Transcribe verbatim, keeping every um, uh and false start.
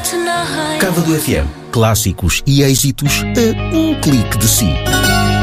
Cávado F M. Clássicos e êxitos a um clique de si.